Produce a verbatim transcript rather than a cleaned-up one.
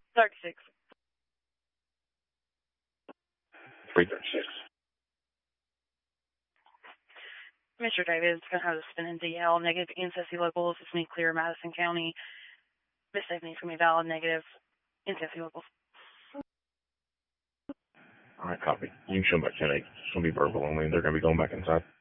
thirty-six. three thirty-six. Mister Davis, going to have to spin in D L, negative Ancestry locals. It's me, clear Madison County. Miss Stephanie's going to be valid, negative Ancestry locals. All right, copy. You can show them back ten eight. It's going to be verbal only, and they're going to be going back inside.